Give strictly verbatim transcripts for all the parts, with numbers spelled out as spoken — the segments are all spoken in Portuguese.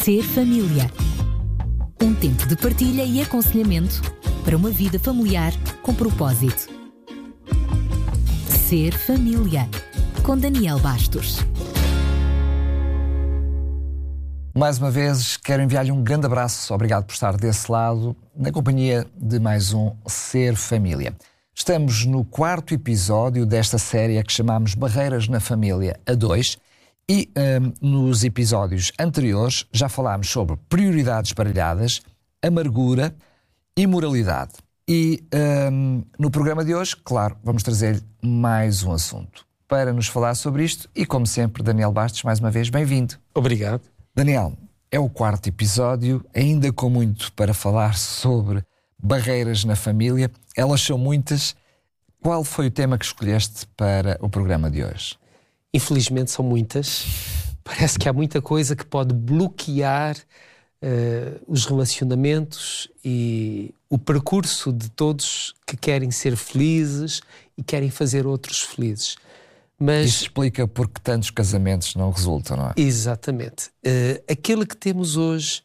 Ser família. Um tempo de partilha e aconselhamento para uma vida familiar com propósito. Ser família. Com Daniel Bastos. Mais uma vez, quero enviar-lhe um grande abraço. Obrigado por estar desse lado, na companhia de mais um Ser Família. Estamos no quarto episódio desta série que chamamos Barreiras na Família a dois e um, nos episódios anteriores já falámos sobre prioridades baralhadas, amargura e moralidade. E um, no programa de hoje, claro, vamos trazer mais um assunto para nos falar sobre isto e, como sempre, Daniel Bastos, mais uma vez, bem-vindo. Obrigado. Daniel, é o quarto episódio, ainda com muito para falar sobre barreiras na família. Elas são muitas. Qual foi o tema que escolheste para o programa de hoje? Infelizmente são muitas. Parece que há muita coisa que pode bloquear uh, os relacionamentos e o percurso de todos que querem ser felizes e querem fazer outros felizes. Mas, isso explica porque tantos casamentos não resultam, não é? Exatamente. Uh, aquele que temos hoje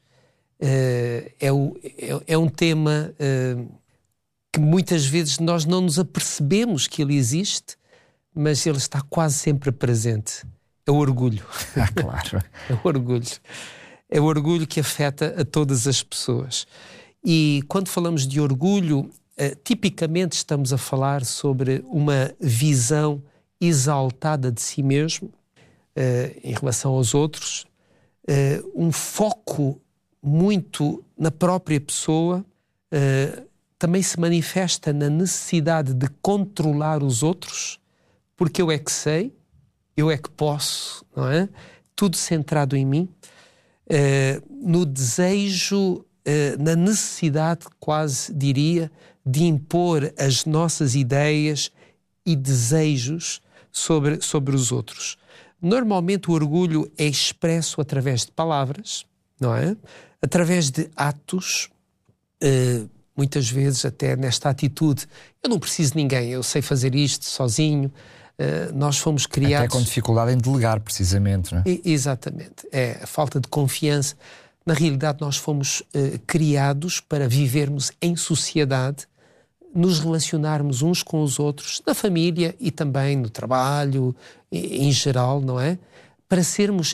uh, é, o, é, é um tema uh, que muitas vezes nós não nos apercebemos que ele existe, mas ele está quase sempre presente. É o orgulho. Ah, claro. É o orgulho. É o orgulho que afeta a todas as pessoas. E quando falamos de orgulho, uh, tipicamente estamos a falar sobre uma visão exaltada de si mesmo, uh, em relação aos outros, uh, um foco muito na própria pessoa, uh, também se manifesta na necessidade de controlar os outros, porque eu é que sei, eu é que posso, não é? Tudo centrado em mim, uh, no desejo, uh, na necessidade, quase diria, de impor as nossas ideias e desejos Sobre, sobre os outros. Normalmente o orgulho é expresso através de palavras, não é? Através de atos, uh, muitas vezes até nesta atitude, eu não preciso de ninguém, eu sei fazer isto sozinho, uh, nós fomos criados... Até com dificuldade em delegar, precisamente, não é? E, exatamente, é a falta de confiança. Na realidade nós fomos uh, criados para vivermos em sociedade, nos relacionarmos uns com os outros, na família e também no trabalho, em geral, não é? Para sermos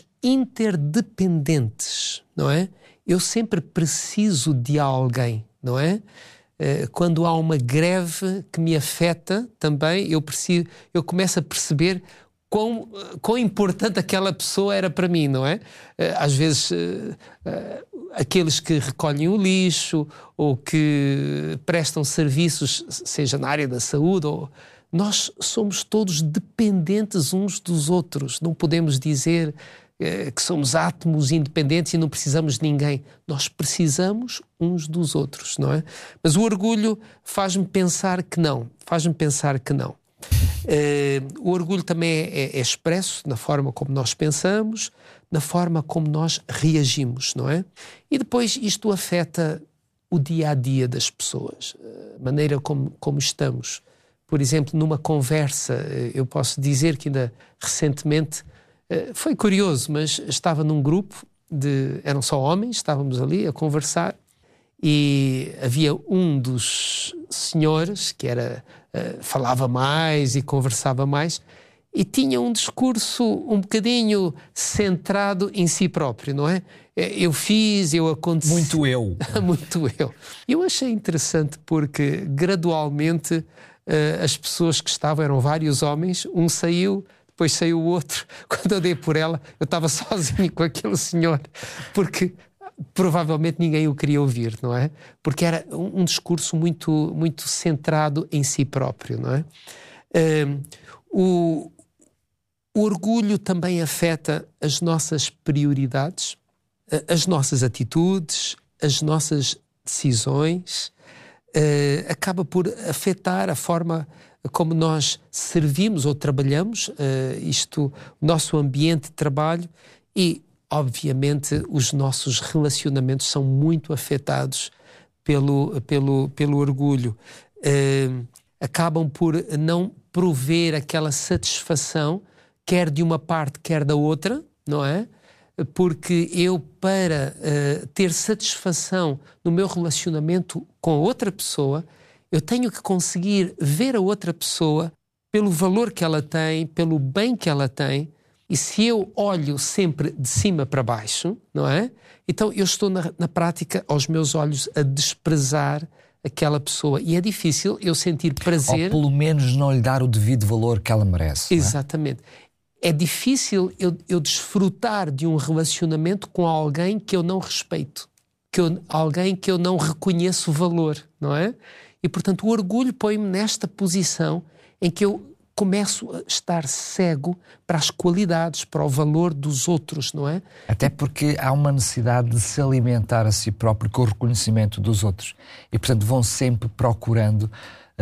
interdependentes, não é? Eu sempre preciso de alguém, não é? Quando há uma greve que me afeta também, eu, preciso, eu começo a perceber quão, quão importante aquela pessoa era para mim, não é? Às vezes... aqueles que recolhem o lixo ou que prestam serviços, seja na área da saúde, ou... nós somos todos dependentes uns dos outros. Não podemos dizer eh, que somos átomos independentes e não precisamos de ninguém. Nós precisamos uns dos outros, não é? Mas o orgulho faz-me pensar que não. Faz-me pensar que não. Eh, o orgulho também é, é expresso na forma como nós pensamos, na forma como nós reagimos, não é? E depois isto afeta o dia-a-dia das pessoas, a maneira como, como estamos. Por exemplo, numa conversa, eu posso dizer que ainda recentemente, foi curioso, mas estava num grupo, de, eram só homens, estávamos ali a conversar e havia um dos senhores que era, falava mais e conversava mais, e tinha um discurso um bocadinho centrado em si próprio, não é? Eu fiz, eu aconteci... Muito eu. Muito eu. Eu achei interessante porque, gradualmente, uh, as pessoas que estavam, eram vários homens, um saiu, depois saiu o outro. Quando eu dei por ela, eu estava sozinho com aquele senhor, porque provavelmente ninguém o queria ouvir, não é? Porque era um, um discurso muito, muito centrado em si próprio, não é? Uh, o... O orgulho também afeta as nossas prioridades, as nossas atitudes, as nossas decisões, uh, acaba por afetar a forma como nós servimos ou trabalhamos, uh, isto, o nosso ambiente de trabalho e, obviamente, os nossos relacionamentos são muito afetados pelo, pelo, pelo orgulho. Uh, acabam por não prover aquela satisfação, quer de uma parte, quer da outra, não é? porque eu, para uh, ter satisfação no meu relacionamento com a outra pessoa, eu tenho que conseguir ver a outra pessoa pelo valor que ela tem, pelo bem que ela tem. E se eu olho sempre de cima para baixo, não é? Então eu estou na, na prática, aos meus olhos, a desprezar aquela pessoa. E é difícil eu sentir prazer... Ou pelo menos não lhe dar o devido valor que ela merece. Exatamente. É, é difícil eu, eu desfrutar de um relacionamento com alguém que eu não respeito, que eu, alguém que eu não reconheço valor, não é? E, portanto, o orgulho põe-me nesta posição em que eu começo a estar cego para as qualidades, para o valor dos outros, não é? Até porque há uma necessidade de se alimentar a si próprio com o reconhecimento dos outros. E, portanto, vão sempre procurando uh,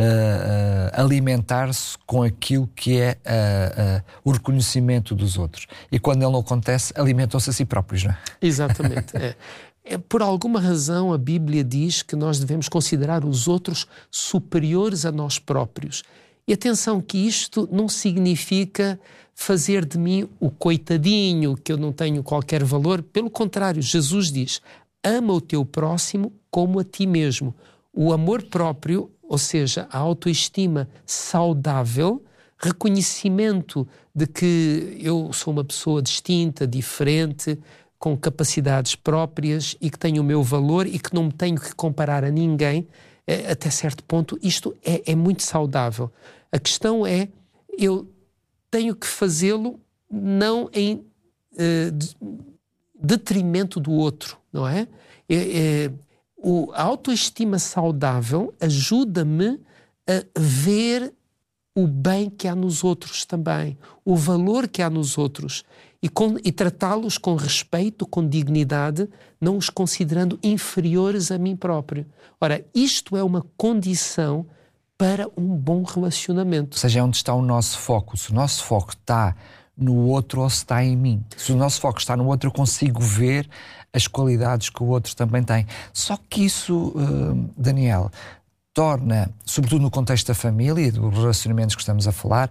uh, alimentar-se com aquilo que é uh, uh, o reconhecimento dos outros. E quando ele não acontece, alimentam-se a si próprios, não é? Exatamente, é. É, por alguma razão, a Bíblia diz que nós devemos considerar os outros superiores a nós próprios. E atenção que isto não significa fazer de mim o coitadinho, que eu não tenho qualquer valor. Pelo contrário, Jesus diz, ama o teu próximo como a ti mesmo. O amor próprio, ou seja, a autoestima saudável, reconhecimento de que eu sou uma pessoa distinta, diferente, com capacidades próprias e que tenho o meu valor e que não me tenho que comparar a ninguém, até certo ponto, isto é, é muito saudável. A questão é, eu tenho que fazê-lo não em eh, de, detrimento do outro, não é? é, é o, a autoestima saudável ajuda-me a ver o bem que há nos outros também, o valor que há nos outros, e, e tratá-los com respeito, com dignidade, não os considerando inferiores a mim próprio. Ora, isto é uma condição para um bom relacionamento. Ou seja, é onde está o nosso foco. Se o nosso foco está no outro ou se está em mim. Se o nosso foco está no outro, eu consigo ver as qualidades que o outro também tem. Só que isso, uh, Daniel, torna, sobretudo no contexto da família e dos relacionamentos que estamos a falar,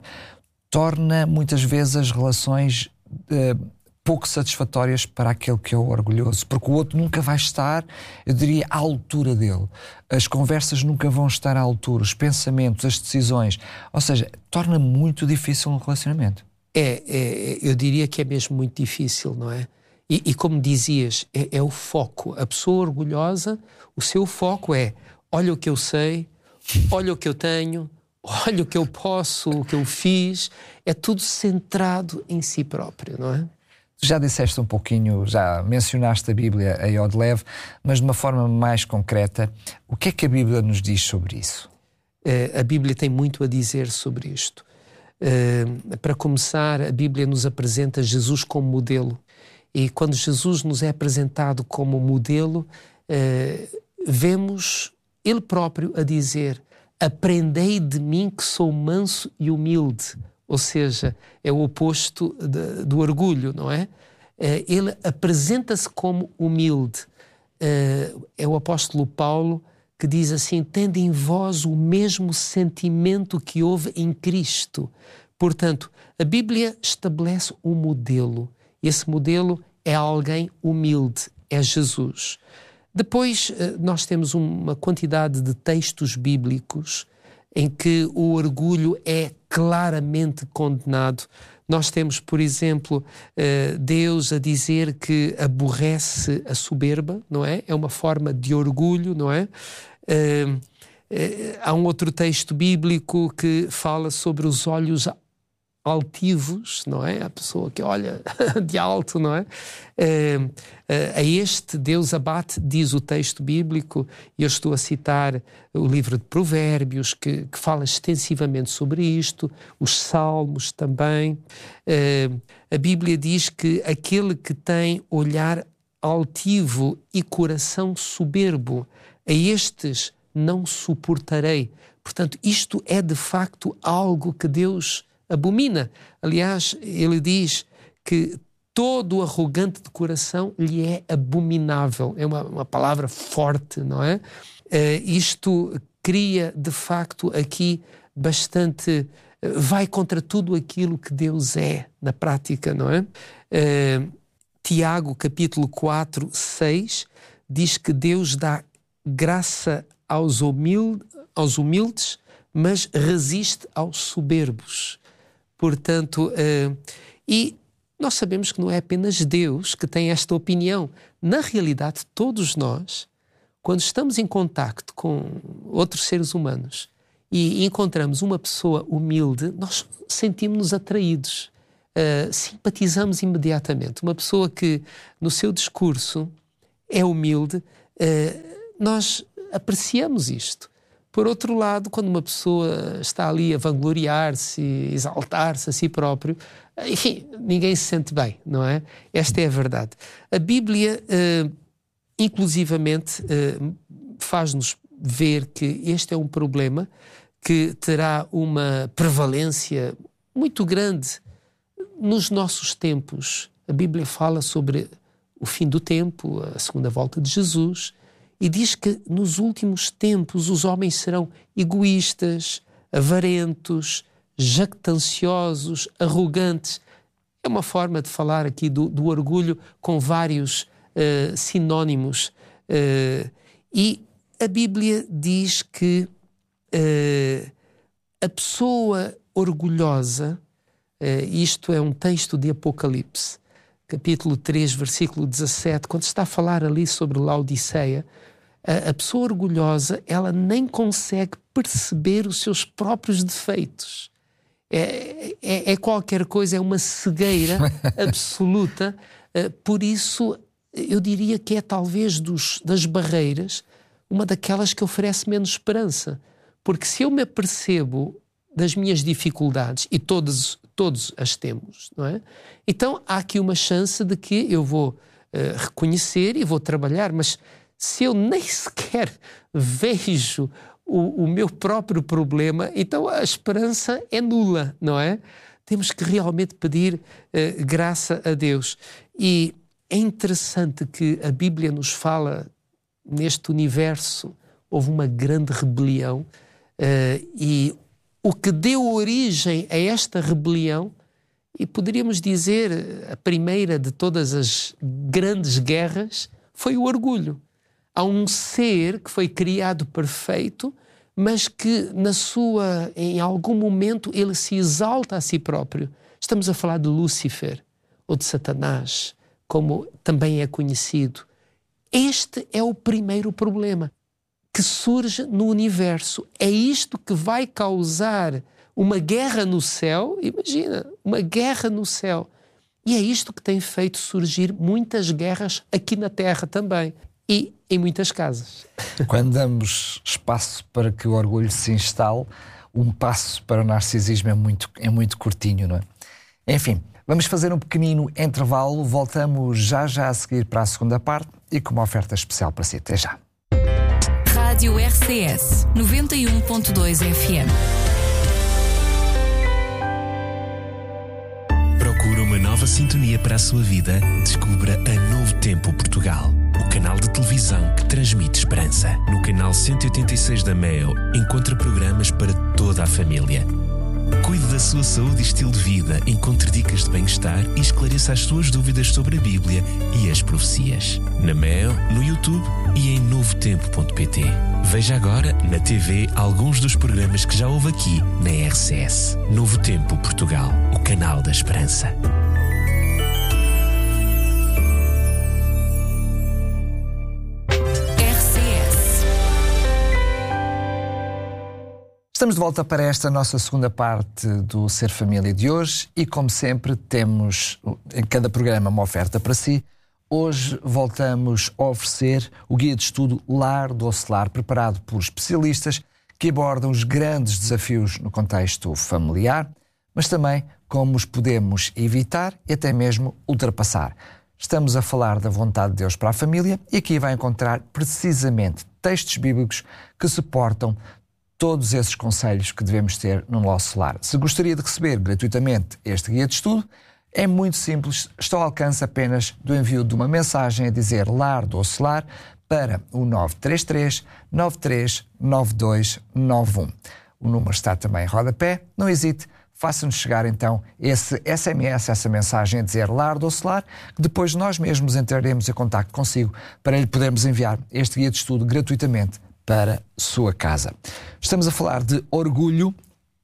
torna muitas vezes as relações uh, pouco satisfatórias para aquele que é o orgulhoso, porque o outro nunca vai estar, eu diria, à altura dele. As conversas nunca vão estar à altura, os pensamentos, as decisões. Ou seja, torna muito difícil um relacionamento. É, é, eu diria que é mesmo muito difícil, não é? E, e como dizias, é, é o foco. A pessoa orgulhosa, o seu foco é, olha o que eu sei, olha o que eu tenho, olha o que eu posso, o que eu fiz. É tudo centrado em si próprio, não é? Já disseste um pouquinho, já mencionaste a Bíblia aí ao de leve, mas de uma forma mais concreta, o que é que a Bíblia nos diz sobre isso? Uh, a Bíblia tem muito a dizer sobre isto. Uh, para começar, a Bíblia nos apresenta Jesus como modelo. E quando Jesus nos é apresentado como modelo, uh, vemos Ele próprio a dizer, aprendei de mim que sou manso e humilde. Ou seja, é o oposto de, do orgulho, não é? Uh, ele apresenta-se como humilde. Uh, é o apóstolo Paulo que diz assim, tende em vós o mesmo sentimento que houve em Cristo. Portanto, a Bíblia estabelece um modelo. Esse modelo é alguém humilde, é Jesus. Depois, uh, nós temos uma quantidade de textos bíblicos em que o orgulho é claramente condenado. Nós temos, por exemplo, Deus a dizer que aborrece a soberba, não é? É uma forma de orgulho, não é? Há um outro texto bíblico que fala sobre os olhos altivos, não é? A pessoa que olha de alto, não é? A este Deus abate, diz o texto bíblico, e eu estou a citar o livro de Provérbios, que, que fala extensivamente sobre isto, os Salmos também. A Bíblia diz que aquele que tem olhar altivo e coração soberbo, a estes não suportarei. Portanto, isto é de facto algo que Deus abomina. Aliás, ele diz que todo arrogante de coração lhe é abominável. É uma, uma palavra forte, não é? Uh, isto cria, de facto, aqui bastante... Uh, vai contra tudo aquilo que Deus é, na prática, não é? Uh, Tiago, capítulo quatro, seis, diz que Deus dá graça aos, humilde, aos humildes, mas resiste aos soberbos. Portanto, uh, e nós sabemos que não é apenas Deus que tem esta opinião. Na realidade, todos nós, quando estamos em contacto com outros seres humanos e encontramos uma pessoa humilde, nós sentimos-nos atraídos, uh, simpatizamos imediatamente. Uma pessoa que no seu discurso é humilde, uh, nós apreciamos isto. Por outro lado, quando uma pessoa está ali a vangloriar-se, exaltar-se a si próprio, enfim, ninguém se sente bem, não é? Esta é a verdade. A Bíblia, uh, inclusivamente, uh, faz-nos ver que este é um problema que terá uma prevalência muito grande nos nossos tempos. A Bíblia fala sobre o fim do tempo, a segunda volta de Jesus, e diz que nos últimos tempos os homens serão egoístas, avarentos, jactanciosos, arrogantes. É uma forma de falar aqui do, do orgulho com vários uh, sinónimos. Uh, e a Bíblia diz que uh, a pessoa orgulhosa, uh, isto é um texto de Apocalipse, capítulo três, versículo dezassete, quando está a falar ali sobre Laodiceia, a, a pessoa orgulhosa, ela nem consegue perceber os seus próprios defeitos. É, é, é qualquer coisa, é uma cegueira absoluta. Uh, por isso, eu diria que é talvez dos, das barreiras uma daquelas que oferece menos esperança. Porque se eu me apercebo das minhas dificuldades, e todos, todos as temos, não é? Então há aqui uma chance de que eu vou uh, reconhecer e vou trabalhar, mas se eu nem sequer vejo o, o meu próprio problema, então a esperança é nula, não é? Temos que realmente pedir uh, graça a Deus. E é interessante que a Bíblia nos fala, neste universo houve uma grande rebelião, uh, e o que deu origem a esta rebelião, e poderíamos dizer a primeira de todas as grandes guerras, foi o orgulho. Há um ser que foi criado perfeito, mas que na sua, em algum momento ele se exalta a si próprio. Estamos a falar de Lúcifer, ou de Satanás, como também é conhecido. Este é o primeiro problema que surge no universo. É isto que vai causar uma guerra no céu. Imagina, uma guerra no céu. E é isto que tem feito surgir muitas guerras aqui na Terra também. E em muitas casas. Quando damos espaço para que o orgulho se instale, um passo para o narcisismo é muito, é muito curtinho, não é? Enfim, vamos fazer um pequenino intervalo. Voltamos já já a seguir para a segunda parte e com uma oferta especial para si. Até já. Rádio R C S noventa e um ponto dois F M. Procura uma nova sintonia para a sua vida? Descubra a Novo Tempo Portugal, o canal de televisão que transmite esperança. No canal cento e oitenta e seis da Meo, encontra programas para toda a família. Cuide da sua saúde e estilo de vida, encontre dicas de bem-estar e esclareça as suas dúvidas sobre a Bíblia e as profecias. Na Meo, no YouTube e em novo tempo ponto pt. Veja agora na T V alguns dos programas que já houve aqui na R C S. Novo Tempo Portugal, o canal da esperança. Estamos de volta para esta nossa segunda parte do Ser Família de hoje e, como sempre, temos em cada programa uma oferta para si. Hoje voltamos a oferecer o guia de estudo Lar Doce Lar, preparado por especialistas que abordam os grandes desafios no contexto familiar, mas também como os podemos evitar e até mesmo ultrapassar. Estamos a falar da vontade de Deus para a família e aqui vai encontrar precisamente textos bíblicos que suportam todos esses conselhos que devemos ter no nosso lar. Se gostaria de receber gratuitamente este guia de estudo, é muito simples, está ao alcance apenas do envio de uma mensagem a dizer Lar Doce Lar para o nove três três, nove três nove dois nove um. O número está também em rodapé, não hesite, faça-nos chegar então esse S M S, essa mensagem a dizer lar doce lar, que depois nós mesmos entraremos em contacto consigo para lhe podermos enviar este guia de estudo gratuitamente para a sua casa. Estamos a falar de orgulho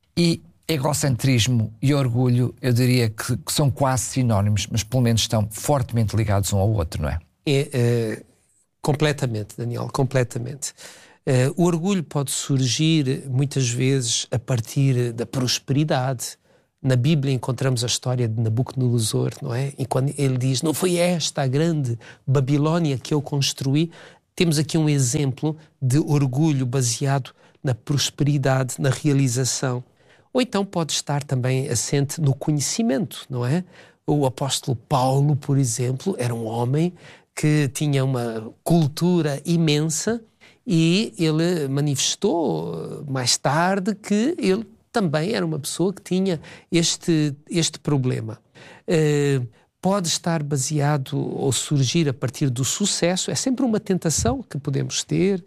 e egocentrismo e orgulho, eu diria que, que são quase sinónimos, mas pelo menos estão fortemente ligados um ao outro, não é? É, é completamente, Daniel, completamente. Uh, o orgulho pode surgir muitas vezes a partir da prosperidade. Na Bíblia encontramos a história de Nabucodonosor, não é? E quando ele diz, não foi esta a grande Babilónia que eu construí, temos aqui um exemplo de orgulho baseado na prosperidade, na realização. Ou então pode estar também assente no conhecimento, não é? O apóstolo Paulo, por exemplo, era um homem que tinha uma cultura imensa e ele manifestou mais tarde que ele também era uma pessoa que tinha este, este problema. Uh, pode estar baseado ou surgir a partir do sucesso, é sempre uma tentação que podemos ter,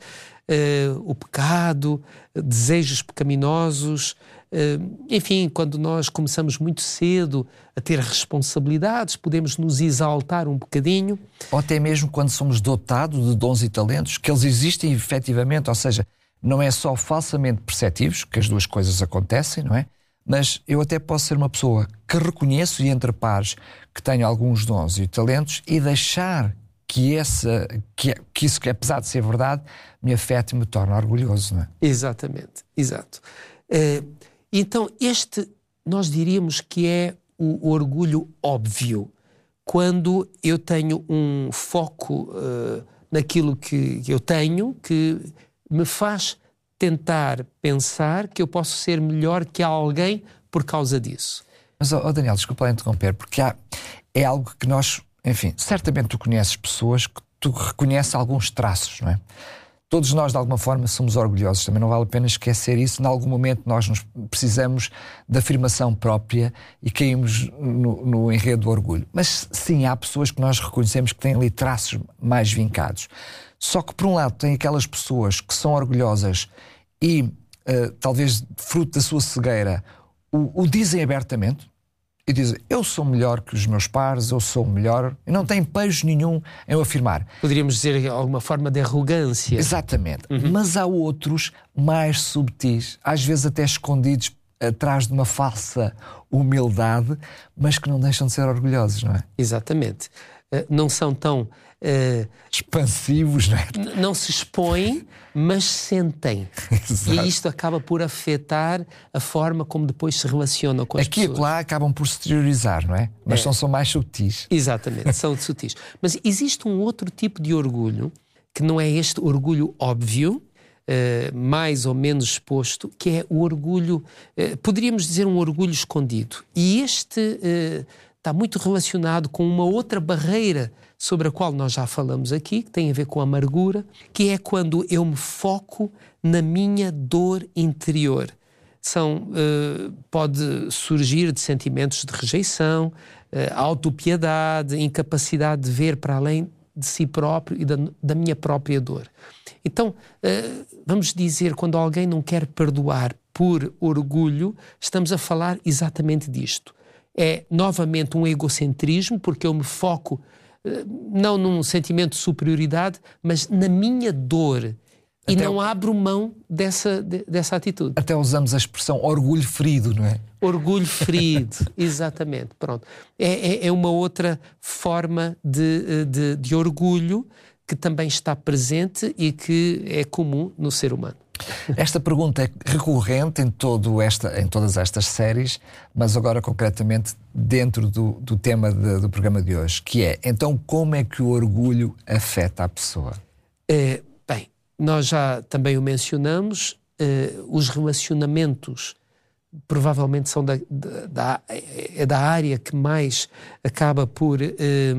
uh, o pecado, desejos pecaminosos, uh, enfim, quando nós começamos muito cedo a ter responsabilidades, podemos nos exaltar um bocadinho. Ou até mesmo quando somos dotados de dons e talentos, que eles existem efetivamente, ou seja, não é só falsamente perceptivos, que as duas coisas acontecem, não é? Mas eu até posso ser uma pessoa que reconheço e entre pares que tenho alguns dons e talentos e deixar que, essa, que, que isso que apesar de ser verdade me afete e me torne orgulhoso, não é? Exatamente, exato. Uh, então este nós diríamos que é o orgulho óbvio, quando eu tenho um foco uh, naquilo que, que eu tenho, que me faz tentar pensar que eu posso ser melhor que alguém por causa disso. Mas, oh Daniel, desculpa lá interromper, porque há, é algo que nós, enfim, certamente tu conheces pessoas que tu reconheces alguns traços, não é? Todos nós, de alguma forma, somos orgulhosos. Também não vale a pena esquecer isso. Em algum momento nós nos precisamos de afirmação própria e caímos no, no enredo do orgulho. Mas sim, há pessoas que nós reconhecemos que têm ali traços mais vincados. Só que, por um lado, tem aquelas pessoas que são orgulhosas e, uh, talvez fruto da sua cegueira, o, o dizem abertamente. E dizem, eu sou melhor que os meus pares, eu sou melhor, e não tem pejo nenhum em o afirmar. Poderíamos dizer alguma forma de arrogância. Exatamente. Uhum. Mas há outros mais subtis, às vezes até escondidos atrás de uma falsa humildade, mas que não deixam de ser orgulhosos, não é? Exatamente. Uh, não são tão... Uh, expansivos, não é? N- não se expõem, mas sentem. E isto acaba por afetar a forma como depois se relacionam com as Aqui pessoas. Aqui e lá acabam por se exteriorizar, não é? Mas é. São, são mais subtis. Exatamente, são sutis. Mas existe um outro tipo de orgulho, que não é este orgulho óbvio, uh, mais ou menos exposto, que é o orgulho, uh, poderíamos dizer um orgulho escondido. E este uh, está muito relacionado com uma outra barreira sobre a qual nós já falamos aqui, que tem a ver com a amargura, que é quando eu me foco na minha dor interior. São, uh, pode surgir de sentimentos de rejeição, uh, autopiedade, incapacidade de ver para além de si próprio e da, da minha própria dor. Então, uh, vamos dizer, quando alguém não quer perdoar por orgulho, estamos a falar exatamente disto. É, novamente, um egocentrismo, porque eu me foco não num sentimento de superioridade, mas na minha dor. E até não abro mão dessa, de, dessa atitude. Até usamos a expressão orgulho ferido, não é? Orgulho ferido, exatamente. Pronto. É, é, é uma outra forma de, de, de orgulho que também está presente e que é comum no ser humano. Esta pergunta é recorrente em, todo esta, em todas estas séries, mas agora concretamente dentro do, do tema de, do programa de hoje, que é, então, como é que o orgulho afeta a pessoa? É, bem, nós já também o mencionamos, é, os relacionamentos provavelmente são da, da, é da área que mais acaba por é,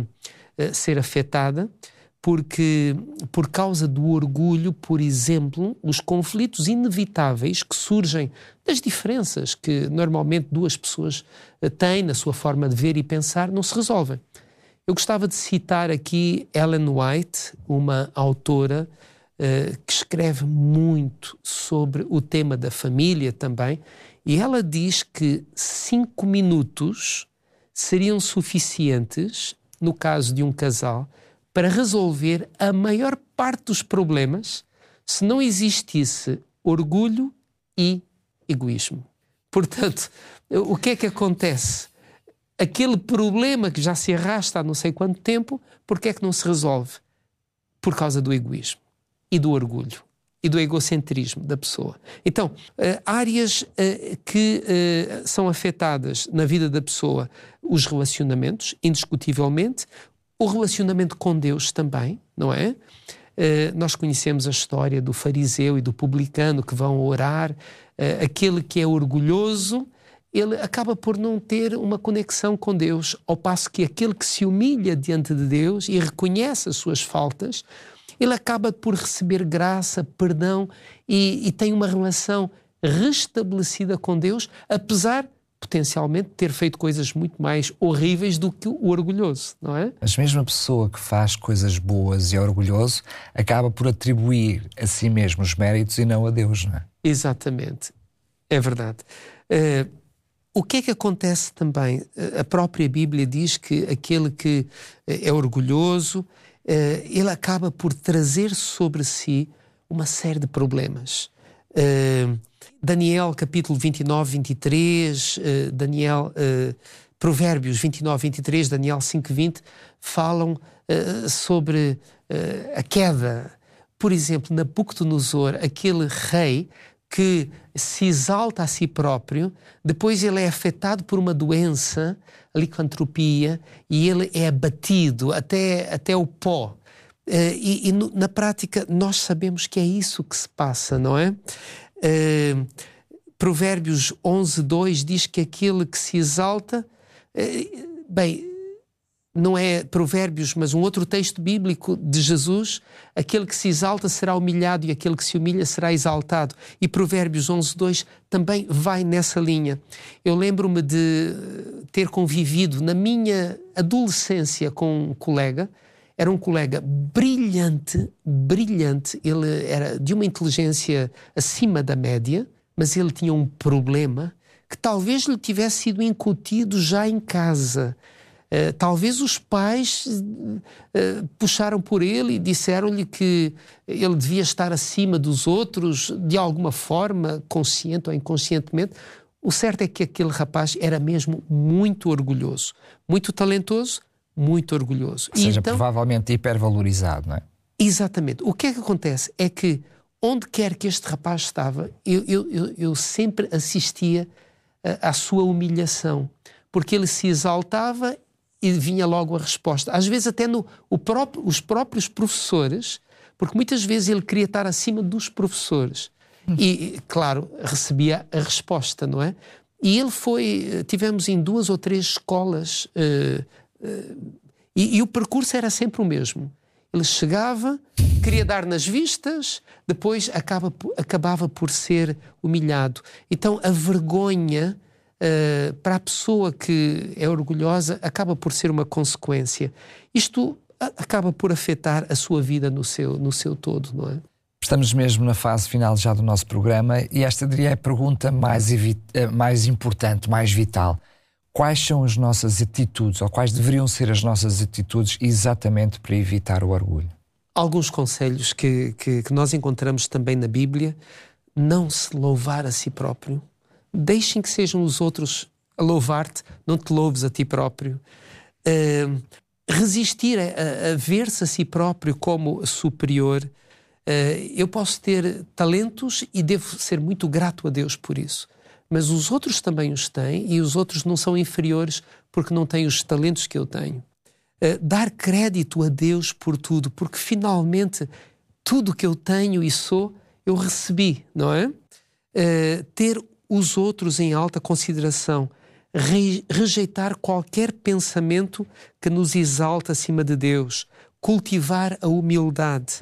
é, ser afetada, porque por causa do orgulho, por exemplo, os conflitos inevitáveis que surgem das diferenças que normalmente duas pessoas têm na sua forma de ver e pensar não se resolvem. Eu gostava de citar aqui Ellen White, uma autora uh, que escreve muito sobre o tema da família também, E ela diz que cinco minutos seriam suficientes, no caso de um casal, para resolver a maior parte dos problemas se não existisse orgulho e egoísmo. Portanto, o que é que acontece? Aquele problema que já se arrasta há não sei quanto tempo, por que é que não se resolve? Por causa do egoísmo e do orgulho e do egocentrismo da pessoa. Então, uh, áreas uh, que uh, são afetadas na vida da pessoa, os relacionamentos, indiscutivelmente, o relacionamento com Deus também, não é? Uh, nós conhecemos a história do fariseu e do publicano que vão orar. Uh, aquele que é orgulhoso, ele acaba por não ter uma conexão com Deus, ao passo que aquele que se humilha diante de Deus e reconhece as suas faltas, ele acaba por receber graça, perdão e, e tem uma relação restabelecida com Deus, apesar potencialmente ter feito coisas muito mais horríveis do que o orgulhoso, não é? Mas mesmo a pessoa que faz coisas boas e é orgulhoso acaba por atribuir a si mesmo os méritos e não a Deus, não é? Exatamente, é verdade. Uh, o que é que acontece também? A própria Bíblia diz que aquele que é orgulhoso, uh, ele acaba por trazer sobre si uma série de problemas. Uh, Daniel capítulo vinte e nove, vinte e três, uh, Daniel, uh, Provérbios vinte e nove, vinte e três, Daniel cinco, vinte, falam uh, sobre uh, a queda. Por exemplo, Nabucodonosor, aquele rei que se exalta a si próprio, depois ele é afetado por uma doença, a licantropia, e ele é abatido até, até o pó. Uh, e, e no, na prática nós sabemos que é isso que se passa, não é? Uh, Provérbios onze, dois diz que aquele que se exalta, uh, bem, não é Provérbios, mas um outro texto bíblico de Jesus, aquele que se exalta será humilhado e aquele que se humilha será exaltado. E Provérbios onze, dois também vai nessa linha. Eu lembro-me de ter convivido na minha adolescência com um colega. Era um colega brilhante, brilhante. Ele era de uma inteligência acima da média, mas ele tinha um problema que talvez lhe tivesse sido incutido já em casa. Uh, talvez os pais uh, puxaram por ele e disseram-lhe que ele devia estar acima dos outros, de alguma forma, consciente ou inconscientemente. O certo é que aquele rapaz era mesmo muito orgulhoso, muito talentoso, muito orgulhoso. Ou seja, então, provavelmente hipervalorizado, não é? Exatamente. O que é que acontece? É que onde quer que este rapaz estava, eu, eu, eu, eu sempre assistia a, à sua humilhação, porque ele se exaltava e vinha logo a resposta. Às vezes até no, o próprio, os próprios professores, porque muitas vezes ele queria estar acima dos professores. Hum. E, claro, recebia a resposta, não é? E ele foi... Tivemos em duas ou três escolas... Uh, uh, e, e o percurso era sempre o mesmo. Ele chegava, queria dar nas vistas, depois acaba, acabava por ser humilhado. Então a vergonha... Uh, para a pessoa que é orgulhosa, acaba por ser uma consequência. Isto a, acaba por afetar a sua vida no seu, no seu todo, não é? Estamos mesmo na fase final já do nosso programa e esta diria é a pergunta mais, mais importante, mais vital. Quais são as nossas atitudes, ou quais deveriam ser as nossas atitudes exatamente para evitar o orgulho? Alguns conselhos que, que, que nós encontramos também na Bíblia. Não se louvar a si próprio. Deixem que sejam os outros a louvar-te, não te louves a ti próprio. Uh, resistir a, a ver-se a si próprio como superior. Uh, eu posso ter talentos e devo ser muito grato a Deus por isso. Mas os outros também os têm e os outros não são inferiores porque não têm os talentos que eu tenho. Uh, dar crédito a Deus por tudo, porque finalmente tudo que eu tenho e sou, eu recebi, não é? Uh, ter os outros em alta consideração, re- rejeitar qualquer pensamento que nos exalta acima de Deus, cultivar a humildade,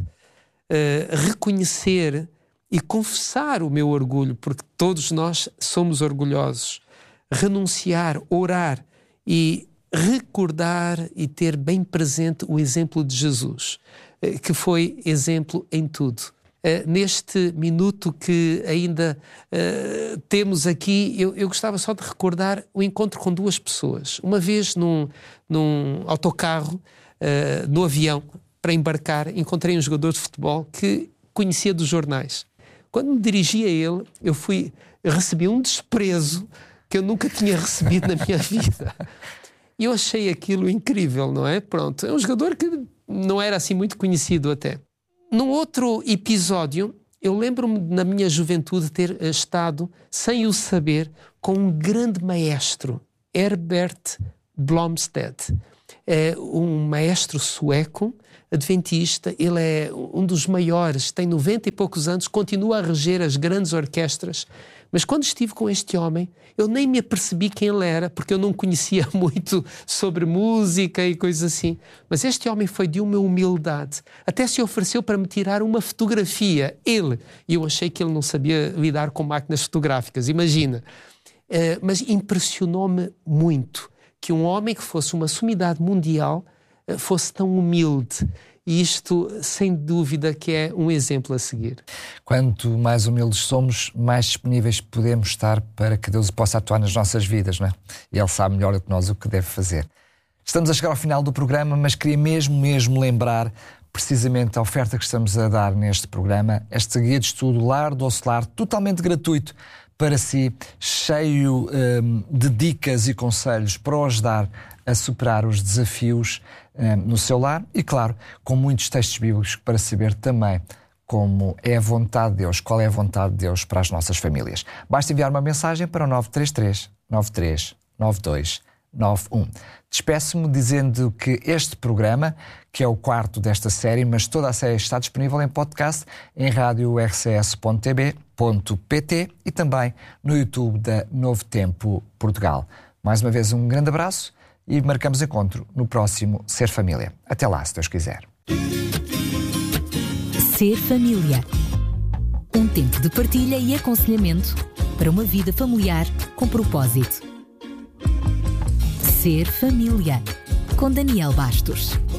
uh, reconhecer e confessar o meu orgulho, porque todos nós somos orgulhosos, renunciar, orar e recordar e ter bem presente o exemplo de Jesus, uh, que foi exemplo em tudo. Uh, neste minuto que ainda uh, temos aqui, eu, eu gostava só de recordar o encontro com duas pessoas. Uma vez num, num autocarro, uh, no avião, para embarcar, encontrei um jogador de futebol que conhecia dos jornais. Quando me dirigi a ele, eu fui, eu recebi um desprezo que eu nunca tinha recebido na minha vida. E eu achei aquilo incrível, não é? Pronto, é um jogador que não era assim muito conhecido até. Num outro episódio, eu lembro-me na minha juventude ter estado, sem o saber, com um grande maestro, Herbert Blomstedt. É um maestro sueco, adventista, ele é um dos maiores, tem noventa e poucos anos, continua a reger as grandes orquestras. Mas quando estive com este homem, eu nem me apercebi quem ele era, porque eu não conhecia muito sobre música e coisas assim. Mas este homem foi de uma humildade. Até se ofereceu para me tirar uma fotografia, ele. E eu achei que ele não sabia lidar com máquinas fotográficas, imagina. Uh, mas impressionou-me muito que um homem que fosse uma sumidade mundial uh, fosse tão humilde. E isto, sem dúvida, que é um exemplo a seguir. Quanto mais humildes somos, mais disponíveis podemos estar para que Deus possa atuar nas nossas vidas, não é? E Ele sabe melhor do que nós o que deve fazer. Estamos a chegar ao final do programa, mas queria mesmo, mesmo lembrar precisamente a oferta que estamos a dar neste programa, esta guia de estudo Lar Doce Lar, totalmente gratuito para si, cheio hum, de dicas e conselhos para o ajudar a superar os desafios hum, no seu lar e, claro, com muitos textos bíblicos para saber também como é a vontade de Deus, qual é a vontade de Deus para as nossas famílias. Basta enviar uma mensagem para o nove três três, nove três nove dois nove um. Despeço-me dizendo que este programa, que é o quarto desta série, mas toda a série está disponível em podcast em rádio r c s ponto t b ponto p t e também no YouTube da Novo Tempo Portugal. Mais uma vez um grande abraço e marcamos encontro no próximo Ser Família. Até lá, se Deus quiser. Ser Família. Um tempo de partilha e aconselhamento para uma vida familiar com propósito. Ser Família, com Daniel Bastos.